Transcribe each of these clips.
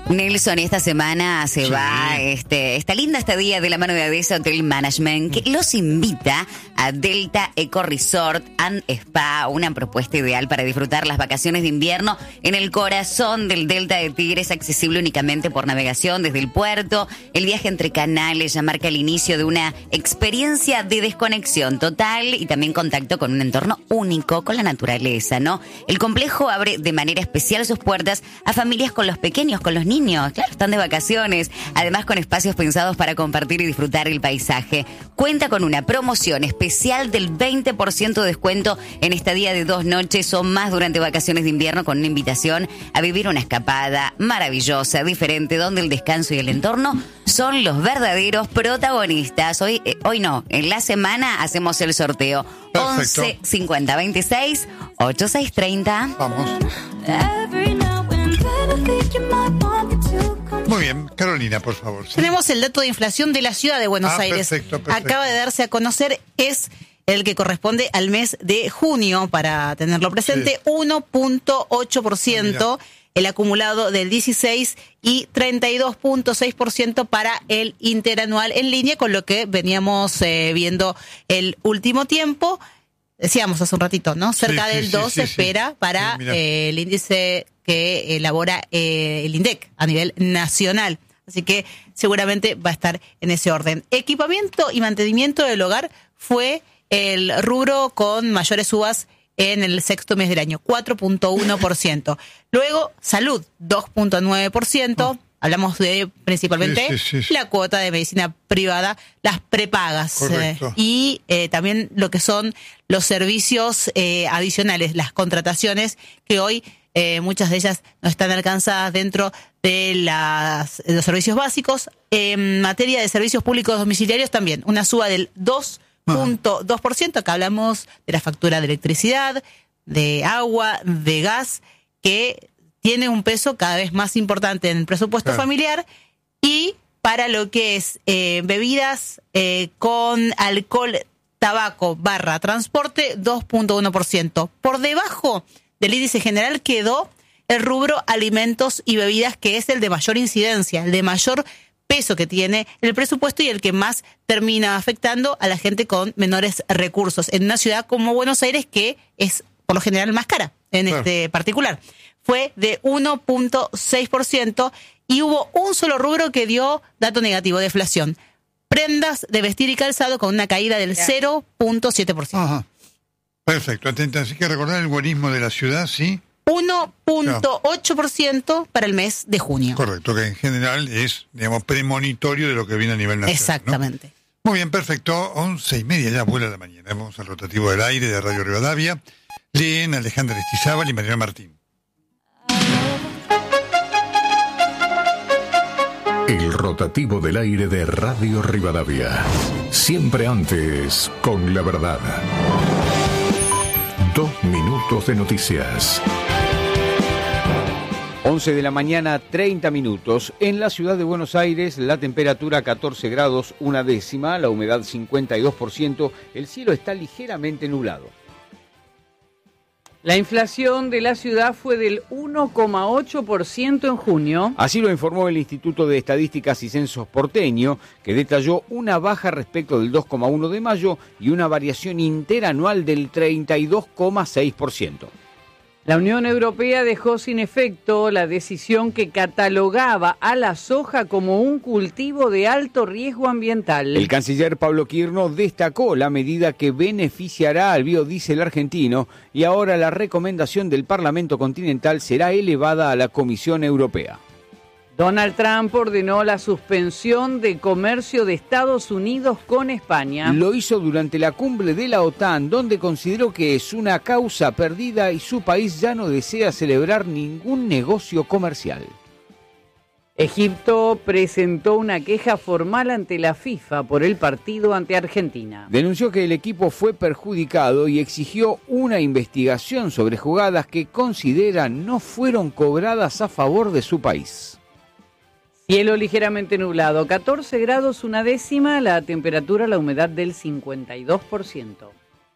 Nelson, esta semana se va esta linda estadía de la mano de ADESA Hotel Management, que los invita a Delta Eco Resort and Spa, una propuesta ideal para disfrutar las vacaciones de invierno en el corazón del Delta de Tigres, accesible únicamente por navegación desde el puerto. El viaje entre canales ya marca el inicio de una experiencia de desconexión total y también contacto con un entorno único, con la naturaleza, ¿no? El complejo abre de manera especial sus puertas a familias con los pequeños, con los niños, claro, están de vacaciones, además con espacios pensados para compartir y disfrutar el paisaje. Cuenta con una promoción especial del 20% de descuento en estadía de 2 noches o más durante vacaciones de invierno, con una invitación a vivir una escapada maravillosa, diferente, donde el descanso y el entorno son los verdaderos protagonistas. Hoy no, en la semana hacemos el sorteo. Perfecto. 11 50 26 86 30. Vamos. Muy bien, Carolina, por favor. ¿Sí? Tenemos el dato de inflación de la ciudad de Buenos Aires. Perfecto. Acaba de darse a conocer, es el que corresponde al mes de junio, para tenerlo presente, 1.8%, el acumulado del 16 y 32.6% para el interanual, en línea con lo que veníamos viendo el último tiempo. Decíamos hace un ratito, ¿no? Cerca del 2 se espera para el índice que elabora el INDEC a nivel nacional. Así que seguramente va a estar en ese orden. Equipamiento y mantenimiento del hogar fue el rubro con mayores subas en el sexto mes del año, 4.1%. Luego, salud, 2.9%. Hablamos de principalmente la cuota de medicina privada, las prepagas y también lo que son los servicios adicionales, las contrataciones que hoy muchas de ellas no están alcanzadas dentro de los servicios básicos. En materia de servicios públicos domiciliarios también una suba del 2.2%. Acá hablamos de la factura de electricidad, de agua, de gas, que tiene un peso cada vez más importante en el presupuesto familiar. Y para lo que es bebidas con alcohol, tabaco / transporte, 2.1%. Por debajo del índice general quedó el rubro alimentos y bebidas, que es el de mayor incidencia, el de mayor peso que tiene el presupuesto y el que más termina afectando a la gente con menores recursos en una ciudad como Buenos Aires, que es por lo general más cara en este particular. Fue de 1.6% y hubo un solo rubro que dio dato negativo, deflación. Prendas de vestir y calzado, con una caída del 0.7%. Ajá. Perfecto. Así que recordar el buenismo de la ciudad, ¿sí? 1.8% para el mes de junio. Correcto, que en general es, digamos, premonitorio de lo que viene a nivel nacional. Exactamente. ¿No? Muy bien, perfecto. 11:30 ya vuela la mañana. Vamos al rotativo del aire de Radio Rivadavia. Leen Alejandra Estizábal y Mariana Martín. El rotativo del aire de Radio Rivadavia. Siempre antes, con la verdad. 2 minutos de noticias. 11 de la mañana, 30 minutos. En la ciudad de Buenos Aires, la temperatura 14 grados, 1/10, la humedad 52%, el cielo está ligeramente nublado. La inflación de la ciudad fue del 1,8% en junio. Así lo informó el Instituto de Estadísticas y Censos porteño, que detalló una baja respecto del 2,1% de mayo y una variación interanual del 32,6%. La Unión Europea dejó sin efecto la decisión que catalogaba a la soja como un cultivo de alto riesgo ambiental. El canciller Pablo Quirno destacó la medida que beneficiará al biodiesel argentino y ahora la recomendación del Parlamento Continental será elevada a la Comisión Europea. Donald Trump ordenó la suspensión de comercio de Estados Unidos con España. Lo hizo durante la cumbre de la OTAN, donde consideró que es una causa perdida y su país ya no desea celebrar ningún negocio comercial. Egipto presentó una queja formal ante la FIFA por el partido ante Argentina. Denunció que el equipo fue perjudicado y exigió una investigación sobre jugadas que considera no fueron cobradas a favor de su país. Cielo ligeramente nublado, 14 grados 1/10, la temperatura, la humedad del 52%.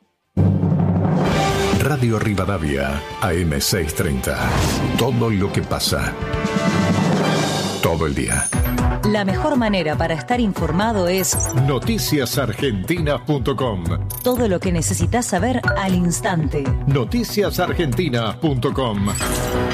Radio Rivadavia, AM 630. Todo lo que pasa. todo el día. La mejor manera para estar informado es noticiasargentinas.com. todo lo que necesitas saber al instante. Noticiasargentinas.com.